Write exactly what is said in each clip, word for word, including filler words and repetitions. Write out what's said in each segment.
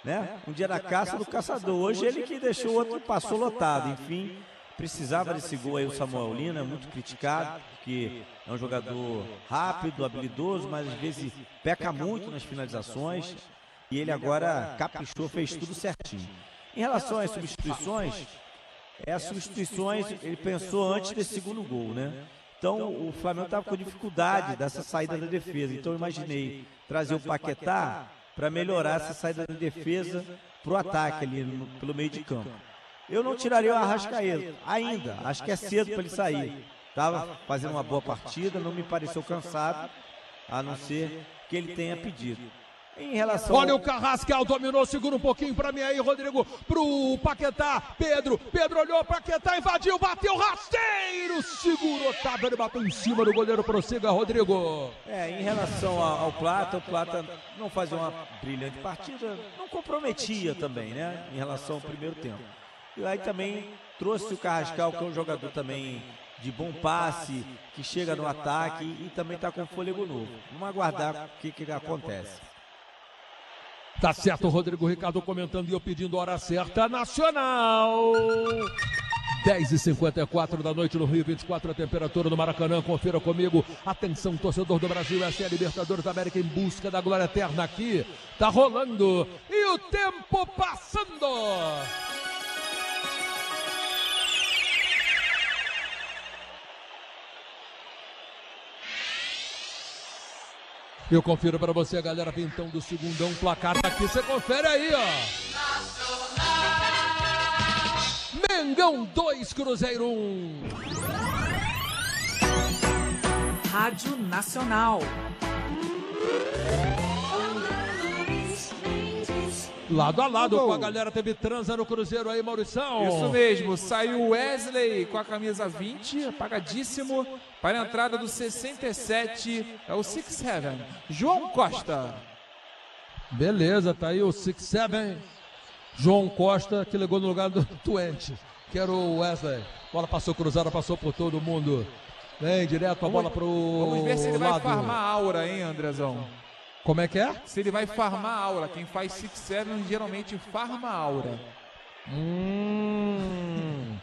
né? Um dia da caça do caçador. Hoje ele que deixou o outro, passou lotado. Enfim, precisava desse gol aí o Samuel Lino, é muito criticado, porque é um jogador rápido, habilidoso, mas às vezes peca muito nas finalizações. E ele agora caprichou, fez tudo certinho. Em relação às substituições, é, as substituições ele pensou antes desse segundo gol, né? Então o Flamengo estava com dificuldade dessa saída da defesa. Então eu imaginei trazer o Paquetá para melhorar essa saída da defesa para o ataque ali no, pelo meio de campo. Eu não tiraria o Arrascaeta ainda, acho que é cedo para ele sair. Estava fazendo uma boa partida, não me pareceu cansado, a não ser que ele tenha pedido. Em relação Olha ao... o Carrascal, dominou, segura um pouquinho pra mim aí, Rodrigo, pro Paquetá, Pedro, Pedro olhou, Paquetá invadiu, bateu, rasteiro, segurou, tá, ele bateu em cima do goleiro, prossiga, Rodrigo. É, em relação ao Plata, o Plata não fazia uma brilhante partida, não comprometia também, né, em relação ao primeiro tempo. E aí também trouxe o Carrascal, que é um jogador também de bom passe, que chega no ataque e também tá com fôlego novo. Vamos aguardar o que que acontece. Tá certo, Rodrigo Ricardo comentando e eu pedindo hora certa, Nacional. dez e cinquenta e quatro da noite no Rio, vinte e quatro a temperatura no Maracanã, confira comigo. Atenção, torcedor do Brasil, essa é a Libertadores da América em busca da glória eterna aqui. Tá rolando e o tempo passando. Eu confiro para você, galera, pintão do segundão, placar tá aqui, você confere aí, ó. Nacional. Mengão dois, Cruzeiro um. Rádio Nacional. Lado a lado com a galera, teve transa no Cruzeiro aí, Maurição. Isso mesmo, saiu Wesley com a camisa vinte, apagadíssimo, para a entrada do sessenta e sete, é o sessenta e sete, João Costa. Beleza, tá aí o sessenta e sete, João Costa, que ligou no lugar do vinte, que era o Wesley. Bola passou cruzada, passou por todo mundo. Vem direto a bola pro lado. Vamos ver se ele vai farmar a aura, hein, Andrezão? Como é que é? Se ele vai farmar a aura. Quem faz sessenta e sete geralmente farma a aura. Hum,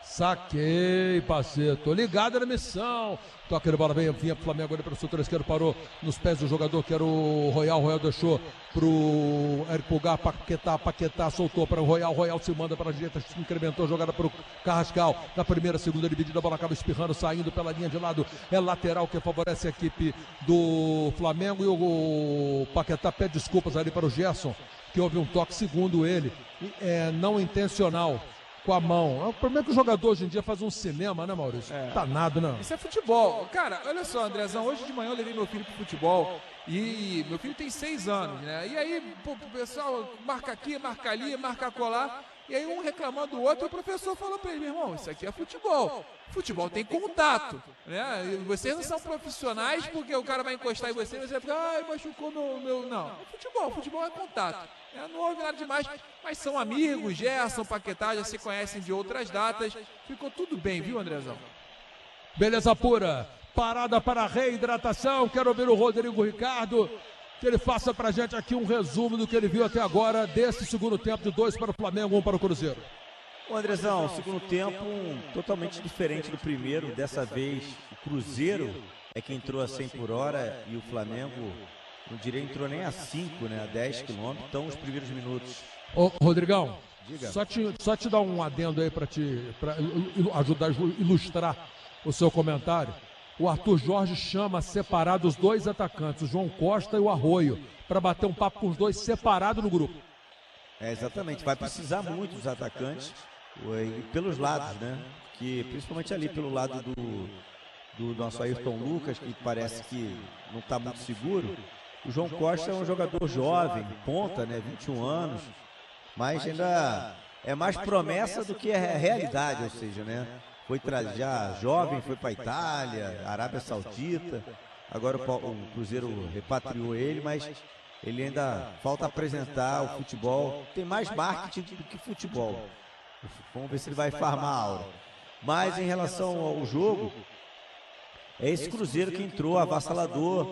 saquei, parceiro. Tô ligado na missão. Toca de bola, vem, vinha pro Flamengo ali pelo setor esquerdo, parou nos pés do jogador que era o Royal. Royal deixou pro Eric Pulgar, Paquetá, Paquetá soltou para o Royal. Royal se manda para a direita, se incrementou a jogada pro Carrascal. Na primeira, segunda dividida, a bola acaba espirrando, saindo pela linha de lado. É lateral que favorece a equipe do Flamengo. E o Paquetá pede desculpas ali para o Gerson, que houve um toque, segundo ele, é, não intencional. Com a mão. O problema é que o jogador hoje em dia faz um cinema, né, Maurício? É. Tá nada, não. Isso é futebol. Cara, olha só, Andrezão, hoje de manhã eu levei meu filho pro futebol e meu filho tem seis anos, né? E aí, pô, o pessoal marca aqui, marca ali, marca colar. E aí um reclamando do outro, e o professor falou pra ele, meu irmão, isso aqui é futebol. Futebol tem contato, né? E vocês não são profissionais porque o cara vai encostar em você e você vai ficar, ai, machucou meu, meu... Não, é futebol, futebol é contato. É, não houve nada demais, mas são amigos, Gerson, Paquetá, já se conhecem de outras datas. Ficou tudo bem, viu, Andrezão? Beleza pura. Parada para a reidratação. Quero ouvir o Rodrigo Ricardo, que ele faça pra gente aqui um resumo do que ele viu até agora desse segundo tempo, de dois para o Flamengo, um para o Cruzeiro. Ô Andrezão, segundo tempo um, totalmente diferente do primeiro. Dessa vez o Cruzeiro é que entrou a cem por hora e o Flamengo, não diria, entrou nem a cinco, né, a dez quilômetros. Então os primeiros minutos. Ô Rodrigão, diga. Só te, só te dar um adendo aí para te pra ajudar a ilustrar o seu comentário. O Arthur Jorge chama separado os dois atacantes, o João Costa e o Arroio, para bater um papo com os dois separados no grupo. É, exatamente, vai precisar muito dos atacantes e pelos lados, né? Que, principalmente ali pelo lado do, do nosso Ayrton Lucas, que parece que não está muito seguro. O João Costa é um jogador jovem, ponta, né? vinte e um anos, mas ainda é mais promessa do que é realidade, ou seja, né? Foi já jovem, foi para a Itália, Arábia Saudita, agora o Cruzeiro repatriou ele, mas ele ainda falta apresentar o futebol, tem mais marketing do que futebol. Vamos ver se ele vai farmar a aula. Mas em relação ao jogo, é esse Cruzeiro que entrou avassalador,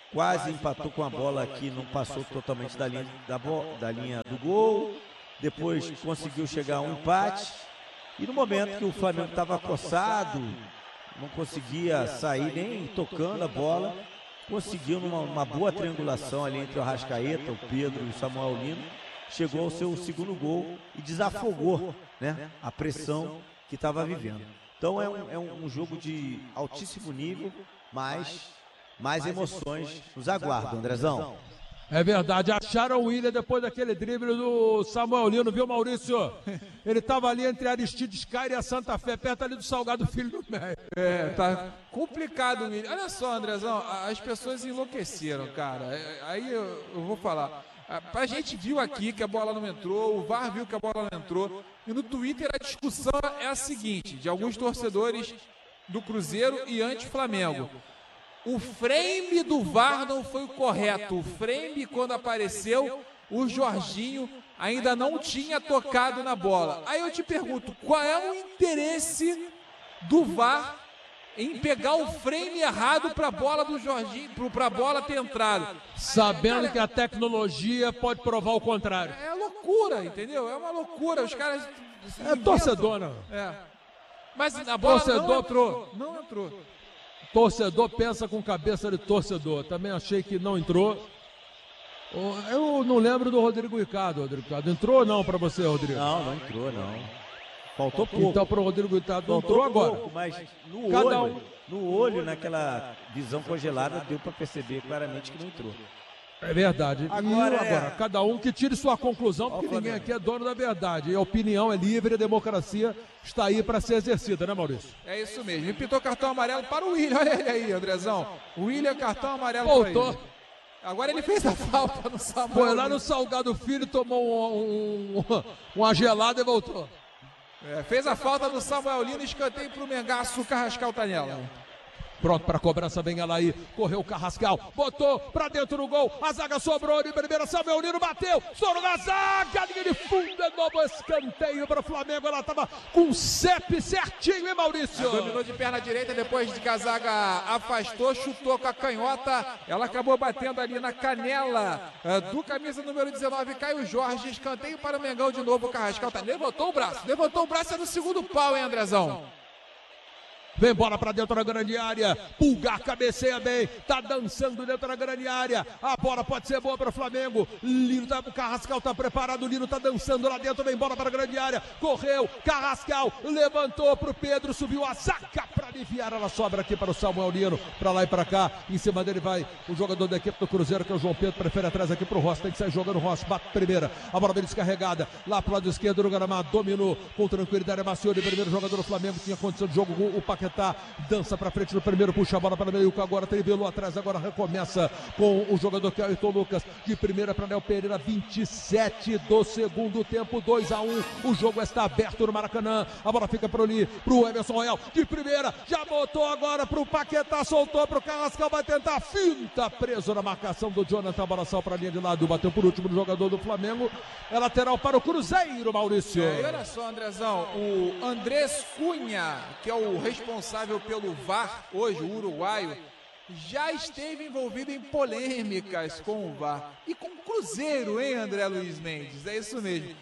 quase empatou com a bola que não passou totalmente da linha, da, da linha do gol. Depois conseguiu chegar a um empate. E no momento que o Flamengo estava acossado, não conseguia sair nem tocando a bola, conseguiu numa uma boa triangulação ali entre o Arrascaeta, o Pedro e o Samuel Lino, chegou ao seu segundo gol e desafogou, né, a pressão que estava vivendo. Então é um, é um jogo de altíssimo nível, mas mais emoções nos aguardam, Andrezão. É verdade, acharam o William depois daquele drible do Samuel Lino, viu, Maurício? Ele estava ali entre a Aristides Caire e a Santa Fé, perto ali do Salgado Filho do Meio. É, tá complicado, William. Olha só, Andrezão, as pessoas enlouqueceram, cara. Aí eu, eu vou falar. A gente viu aqui que a bola não entrou, o V A R viu que a bola não entrou, e no Twitter a discussão é a seguinte, de alguns torcedores do Cruzeiro e anti-Flamengo. O frame do V A R não foi o correto. O frame, quando apareceu, o Jorginho ainda não tinha tocado na bola. Aí eu te pergunto, qual é o interesse do V A R em pegar o frame errado para a bola do Jorginho, para a bola ter entrado? Sabendo Cara, que a tecnologia pode provar o contrário. É loucura, entendeu? É uma loucura. Os caras... É torcedor, não. É. Mas a bola torcedor, não entrou. Não entrou. Torcedor pensa com cabeça de torcedor. Também achei que não entrou. Eu não lembro do Rodrigo Ricardo. Rodrigo Ricardo entrou ou não para você, Rodrigo? Não, não entrou, não. Faltou pouco. Então para o Rodrigo Ricardo não Faltou entrou agora. Pouco, mas no Cada olho, um... no olho, naquela visão congelada, deu para perceber claramente que não entrou. É verdade. Agora, e agora, é... cada um que tire sua conclusão, porque ninguém aqui é dono da verdade. E a opinião é livre, a democracia está aí para ser exercida, né, Maurício? É isso mesmo. E pintou cartão amarelo para o William. Olha ele aí, Andrezão. O William, cartão amarelo Voltou. para ele. Agora ele fez a falta no Samuel. Foi lá no Salgado Filho, tomou um, um, uma gelada e voltou. É, fez a falta no Samuel Lino, escanteio para o Mengaço, Carrascal tá nela. Pronto para a cobrança, vem ela aí, correu o Carrascal, botou para dentro do gol, a zaga sobrou de primeira, Samuel Lino bateu, estourou na zaga, linha de fundo, de novo escanteio para o Flamengo, ela estava com o C E P certinho, hein, Maurício? Ela dominou de perna direita, depois de que a zaga afastou, chutou com a canhota, ela acabou batendo ali na canela uh, do camisa número dezenove, Caio Jorge, escanteio para o Mengão de novo, o Carrascal tá, levantou o braço, levantou o braço, é no segundo pau, hein, Andrezão? Vem bola para dentro da grande área, Pulgar cabeceia bem, tá dançando dentro da grande área, a bola pode ser boa para o Flamengo, Lino tá, o Carrascal tá preparado, o Lino tá dançando lá dentro, vem bola para a grande área, correu, Carrascal, levantou pro Pedro, subiu a zaga para aliviar, ela sobra aqui para o Samuel Lino, para lá e para cá, em cima dele vai o jogador da equipe do Cruzeiro, que é o João Pedro, prefere atrás aqui pro Rossi, tem que sair jogando o Rossi, bate primeira, a bola bem descarregada, lá pro lado esquerdo do gramado, dominou com tranquilidade, amaciou de primeiro jogador do Flamengo, tinha condição de jogo, o Paquetá dança pra frente no primeiro, puxa a bola para o meio, agora trivelou atrás, agora recomeça com o jogador que é o Ayrton Lucas, de primeira para Léo Pereira, vinte e sete do segundo tempo, dois a um, o jogo está aberto no Maracanã, a bola fica pro ali, pro Emerson Royal, de primeira, já botou agora pro Paquetá, soltou pro Carrascal, vai tentar, finta, preso na marcação do Jonathan, a bola saiu pra linha de lado, bateu por último no jogador do Flamengo, é lateral para o Cruzeiro, Maurício. É, e olha só, Andrezão, o Andrés Cunha, que é o responsável pelo V A R, hoje o uruguaio, já esteve envolvido em polêmicas com o V A R e com o Cruzeiro, hein, André Luiz Mendes? É isso mesmo.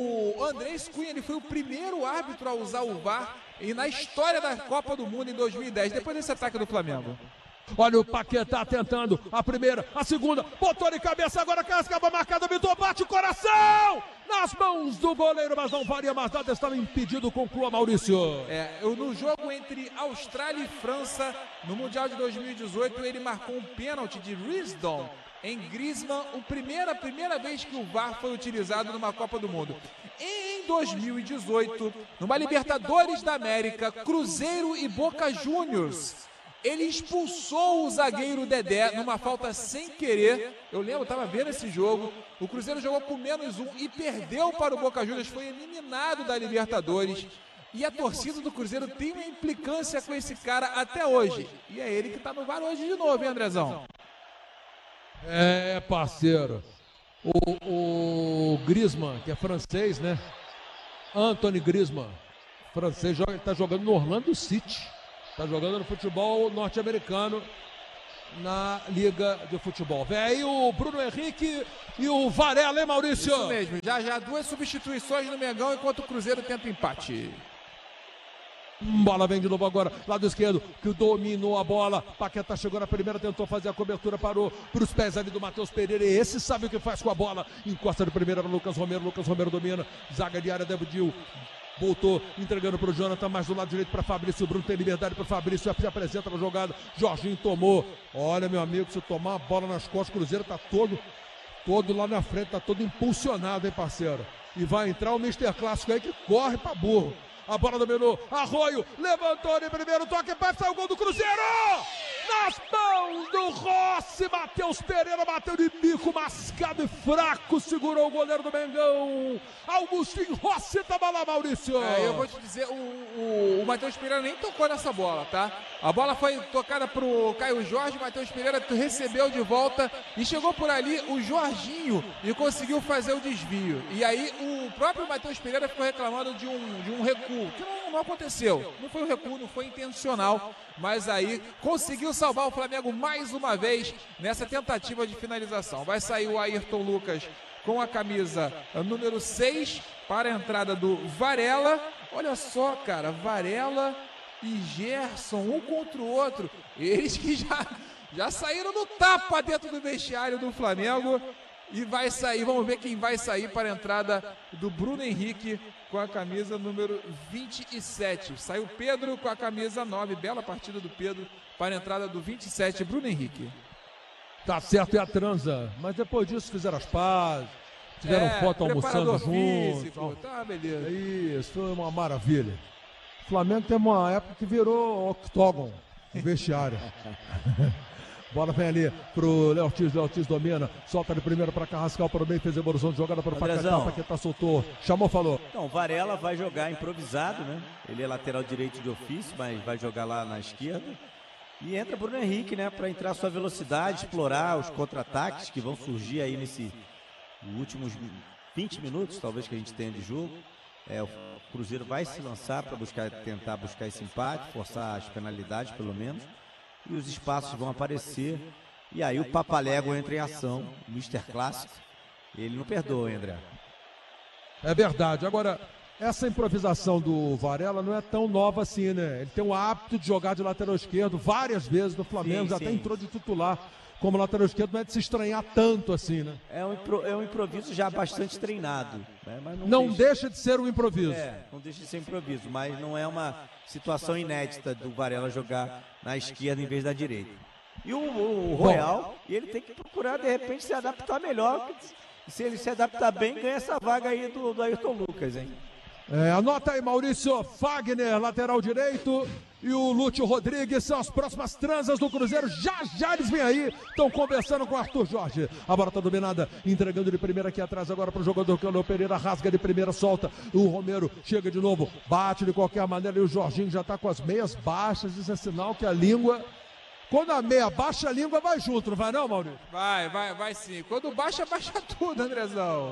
O Andrés Cunha, ele foi o primeiro árbitro a usar o V A R e na história da Copa do Mundo em dois mil e dez, depois desse ataque do Flamengo. Olha o Paquetá tentando a primeira, a segunda, botou de cabeça agora, Cascava marcada, Vitor, bate o coração nas mãos do goleiro, mas não varia mais nada, estava impedido, conclua, Maurício. É, no jogo entre Austrália e França, no Mundial de dois mil e dezoito, ele marcou um pênalti de Risdon em Griezmann, a primeira, primeira vez que o V A R foi utilizado numa Copa do Mundo. Em dois mil e dezoito, numa Libertadores da América, Cruzeiro e Boca Juniors, ele expulsou o zagueiro Dedé numa falta sem querer. Eu lembro, estava vendo esse jogo. O Cruzeiro jogou com menos um e perdeu para o Boca Juniors. Foi eliminado da Libertadores. E a torcida do Cruzeiro tem uma implicância com esse cara até hoje. E é ele que está no V A R hoje de novo, hein, Andrezão? É, parceiro. O, o Griezmann, que é francês, né? Anthony Griezmann, francês, ele está jogando no Orlando City. Está jogando no futebol norte-americano. na Liga de Futebol. Vem aí o Bruno Henrique e o Varela, hein, Maurício? Isso mesmo, já já duas substituições no Mengão enquanto o Cruzeiro tenta o empate. Bola vem de novo agora, lado esquerdo, que dominou a bola. Paquetá chegou na primeira, tentou fazer a cobertura, parou para os pés ali do Matheus Pereira. E esse sabe o que faz com a bola. Encosta de primeira para Lucas Romero. Lucas Romero domina, zaga de área, Debudil. Voltou, entregando para o Jonathan, mais do lado direito para Fabrício. Bruno tem liberdade para Fabrício, se apresenta na jogada. Jorginho tomou. Olha, meu amigo, se tomar a bola nas costas, o Cruzeiro está todo, todo lá na frente, está todo impulsionado, hein, parceiro? E vai entrar o mister Clássico aí que corre para burro. A bola dominou, Arroio, levantou de primeiro toque, vai sair o gol do Cruzeiro! Nas mãos do Rossi, Matheus Pereira bateu de bico, mascado e fraco, segurou o goleiro do Mengão. Augustinho Rossi estava lá, Maurício. É, eu vou te dizer, o, o, o Matheus Pereira nem tocou nessa bola, tá? A bola foi tocada pro Caio Jorge, o Matheus Pereira recebeu de volta e chegou por ali o Jorginho e conseguiu fazer o desvio. E aí o próprio Matheus Pereira ficou reclamando de um, de um recuo, que não, não aconteceu. Não foi um recuo, não foi intencional, mas aí conseguiu salvar o Flamengo mais uma vez nessa tentativa de finalização. Vai sair o Ayrton Lucas com a camisa número seis para a entrada do Varela. Olha só, cara, Varela e Gerson, um contra o outro. Eles que já, já saíram no tapa dentro do vestiário do Flamengo. E vai sair, vamos ver quem vai sair para a entrada do Bruno Henrique com a camisa número vinte e sete. Saiu Pedro com a camisa nove, bela partida do Pedro para a entrada do vinte e sete, Bruno Henrique. Tá certo, é a transa, mas depois disso fizeram as pazes, tiveram é, foto almoçando físico, juntos. tá, beleza. Isso, foi uma maravilha. O Flamengo tem uma época que virou octógono, o vestiário. Bola vem ali pro Léo Ortiz, Léo Ortiz domina, solta de primeira para Carrascal para o meio, fez a evolução de jogada para o Paquetá, Paquetá soltou, chamou, falou. Então, o Varela vai jogar improvisado, né? Ele é lateral direito de ofício, mas vai jogar lá na esquerda. E entra Bruno Henrique, né? Para entrar sua velocidade, explorar os contra-ataques que vão surgir aí nesse últimos vinte minutos, talvez, que a gente tenha de jogo. É, o Cruzeiro vai se lançar para buscar, tentar buscar esse empate, forçar as penalidades, pelo menos. E os espaços vão aparecer. E aí o Papalégua entra em ação. O mister Clássico, ele não perdoa, hein, André? É verdade. Agora, essa improvisação do Varela não é tão nova assim, né? Ele tem o hábito de jogar de lateral esquerdo várias vezes no Flamengo, sim, já sim. Até entrou de titular como lateral esquerdo, não é de se estranhar tanto assim, né? É um, impro, é um improviso já bastante treinado. Né? Mas não não deixa, deixa de ser um improviso. É, não deixa de ser improviso, mas não é uma situação inédita do Varela jogar na esquerda em vez da direita. E o, o, o Royal, e ele tem que procurar, de repente, se adaptar melhor. Se ele se adaptar bem, ganha essa vaga aí do, do Ayrton Lucas, hein? É, anota aí, Maurício. Fagner, lateral direito, e o Lúcio Rodrigues são as próximas transas do Cruzeiro. Já, já eles vêm aí, estão conversando com o Arthur Jorge. A bola está dominada, entregando de primeira aqui atrás agora para o jogador que é o Pereira, rasga de primeira, solta. O Romero chega de novo, bate de qualquer maneira, e o Jorginho já está com as meias baixas. Isso é sinal que a língua... Quando a meia baixa, a língua vai junto, não vai não, Maurício? Vai, vai, vai sim. Quando baixa, baixa tudo, Andrezão.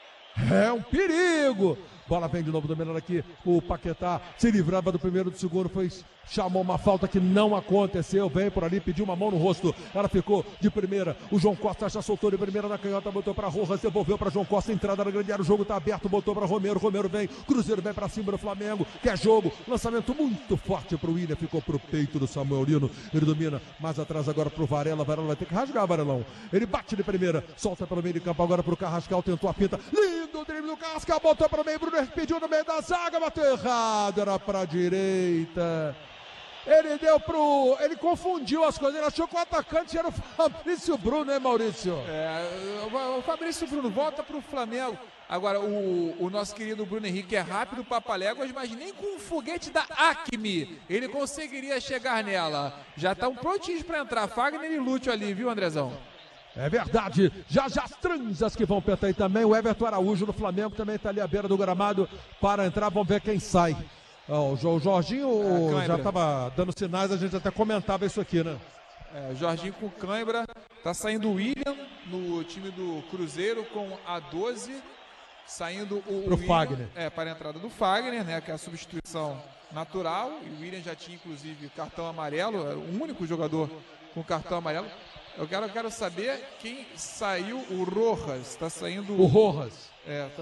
É um perigo. Bola vem de novo dominando aqui. O Paquetá se livrava do primeiro, do segundo. Foi, chamou uma falta que não aconteceu. Vem por ali, pediu uma mão no rosto. Ela ficou de primeira. O João Costa já soltou de primeira na canhota. Botou para Rojas, devolveu para João Costa. Entrada na grande área. O jogo tá aberto. Botou para Romero. Romero vem. Cruzeiro vem para cima do Flamengo. Quer jogo. Lançamento muito forte pro William. Ficou pro peito do Samuel Lino. Ele domina mais atrás agora pro Varela. Varela vai ter que rasgar, Varelão. Ele bate de primeira. Solta pelo meio de campo agora pro Carrascal. Tentou a finta. Lindo o drible do Carrascal. Botou para o meio. Bruno pediu no meio da zaga, bateu errado, era pra direita. Ele deu pro... Ele confundiu as coisas, ele achou que o atacante era o Fabrício Bruno, né, Maurício? É, o Fabrício Bruno volta pro Flamengo. Agora, o, o nosso querido Bruno Henrique é rápido, Papaléguas, mas nem com o foguete da Acme ele conseguiria chegar nela. Já estão prontinhos para entrar, Fagner e Lúcio ali, viu, Andrezão? É verdade, já já as transas que vão perto aí também. O Everton Araújo no Flamengo também está ali à beira do gramado para entrar. Vamos ver quem sai. Oh, o Jorginho é, já estava dando sinais, a gente até comentava isso aqui, né? É, Jorginho com cãibra. Tá saindo o William no time do Cruzeiro com a doze. Saindo o Pro William, Fagner. É, para a entrada do Fagner, né? Que é a substituição natural. E o William já tinha, inclusive, cartão amarelo. Era o único jogador com cartão amarelo. Eu quero, eu quero saber quem saiu, o Rojas, está saindo... O Rojas. É, tá